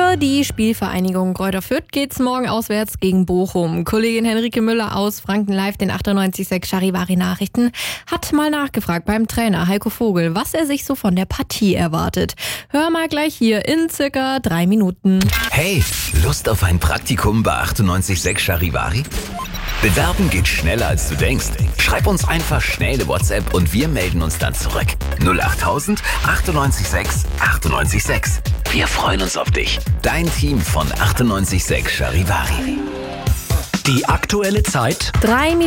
Für die Spielvereinigung Greuther Fürth geht's morgen auswärts gegen Bochum. Kollegin Henrike Müller aus Franken Live, den 98.6 Charivari Nachrichten, hat mal nachgefragt beim Trainer Heiko Vogel, was er sich so von der Partie erwartet. Hör mal gleich hier in circa 3 Minuten. Hey, Lust auf ein Praktikum bei 98.6 Charivari? Bewerben geht schneller als du denkst. Schreib uns einfach schnell eine WhatsApp und wir melden uns dann zurück. 08000 98.6 98.6. Wir freuen uns auf dich. Dein Team von 98.6 Charivari. Die aktuelle Zeit 3